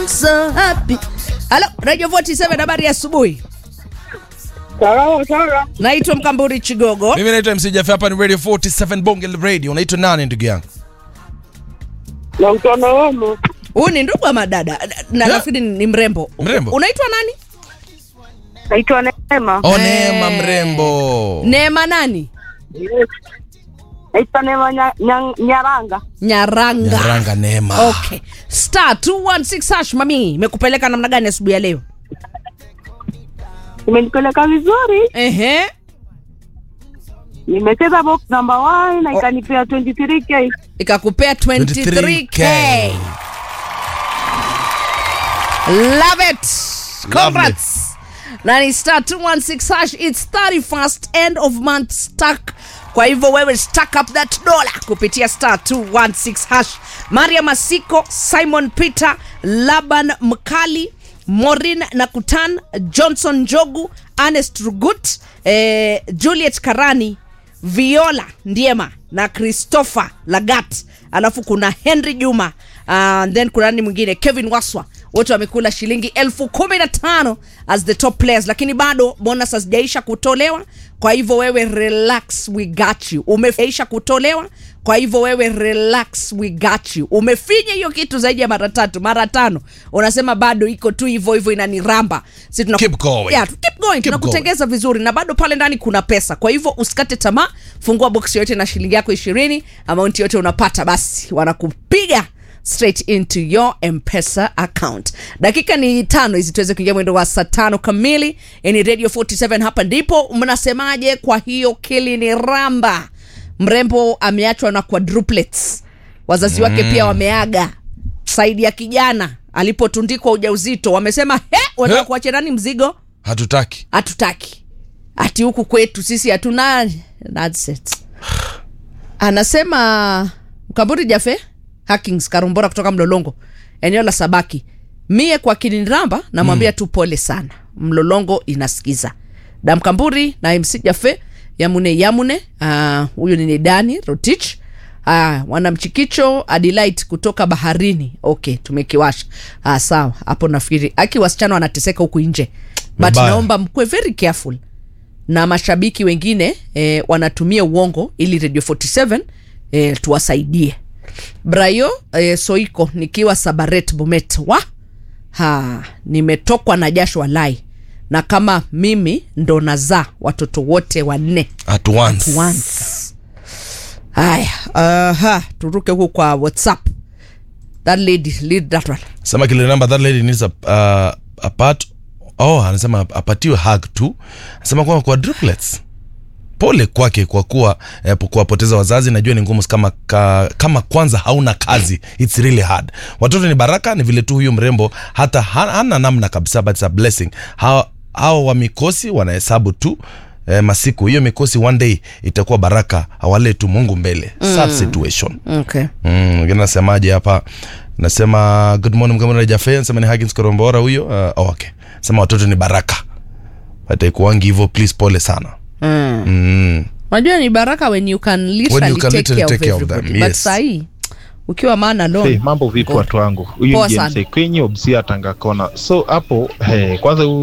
So happy. Hello, Radio 47, habari ya asubuhi. Sawa. Naitwa Mkamburi Chigogo. Mimi naitwa MC Jeff, hapa ni Radio 47 Bonge Radio. Unaitwa nani ndugu yangu? Na mtono wamo. Huyu ni ndugu wa madada. Na nafikiri ni mrembo. Mrembo? Unaitwa nani? Naitwa Neema. Oh, Neema mrembo. Neema nani? Yes. Naitwa Neema Nyaranga. Nyaranga Neema. Okay. Star 216 hash mami, imekupeleka namna gani asubuhi ya leo? Imenipeleka vizuri. Ehe. Nimecheza box number 1 na ikanipea 23k. Ikakupea 23k. Love it. Congrats. Nani star 216 hash, it's 31st end of month stack. Kwa hivyo wewe stack up that dollar kupitia star 216 hash. Maria Masiko, Simon Peter, Laban Mkali, Morin Nakutan, Johnson Njogu, Ernest Rugut, Juliet Karani, Viola Ndiema na Christopher Lagat. Alafu kuna Henry Juma, then kuna nani mwingine, Kevin Waswa. Wote wamekula shilingi 15,000 as the top players, lakini bado bonus hazijaisha kutolewa. Kwa hivyo wewe relax, we got you. Umeisha kutolewa. Kwa hivyo wewe relax, we got you. Umefinya hiyo kitu zaidi ya mara 3, mara 5. Unasema bado iko tu hivyo inaniramba. Sisi tuna keep going. Yeah, keep going. Tunakutengeza vizuri na bado pale ndani kuna pesa. Kwa hivyo usikate tamaa. Fungua box yote na shilingi yako 20, amount yote unapata basi wanakupiga straight into your M-Pesa account. Dakika ni 5 hizi tuweze kuingia mwendo wa saa 5 kamili. Ni Radio 47, hapa ndipo. Mnasemaje kwa hiyo kili ni ramba? Mrembo ameachwa na quadruplets. Wazazi wake pia wameaga. Saidi ya kijana alipotundikwa ujauzito wamesema wanataka kuacha nani mzigo? Hatutaki. Ati huku kwetu sisi hatuna. That's it. Anasema Mkamburi Jafe Hackings Karumbora kutoka Mlolongo, eneo la Sabaki. Mie kwa Kininiramba namwambia tu pole sana. Mlolongo inasikiza. Damkamburi na MC Jafe Yamune. Huyu ni Dani Rotich. Wanamchikicho Adelaide kutoka Baharini. Okay, tumekiwasha. Sawa. Hapo nafikiri aki wasichana wanateseka huku nje. But naomba mkue very careful. Na mashabiki wengine wanatumia uongo ili Radio 47 tuwasaidie. Brayo Soiko nikiwa Sabaret Bomet. Nimetokwa na jasho walai. Na kama mimi ndo nazaa watoto wote 4 at once. Haya, turuke huko kwa WhatsApp. That lady, lead that one. Sema kile namba, that lady needs a part. Anasema apatiwe hug tu. Anasema kwa quadruplets. Pole kwake kwa kuwa kuwapoteza wazazi. Najua ni ngumu kama kwanza hauna kazi. It's really hard. Watoto ni baraka, ni vile tu huyu mrembo hata hana namna kabisa, but it's a blessing. Hao wa mikosi wanahesabu tu masiku. Hiyo mikosi one day itakuwa baraka. Hawale tu Mungu mbele. Sad situation. Okay. Nasemaje hapa? Nasema good morning Mkamuna Jafe. Nasema ni Hackins Karumbora huyo. Okay. Sema watoto ni baraka. Hataikuangi hivyo, please pole sana. Unajua ni baraka when you can literally take care of them. Yes. But sahi ukiwa maana alone. Hey, mambo vipi watu wangu? Huyu ni James kwenye Obsia Tanga Kona. So hapo kwanza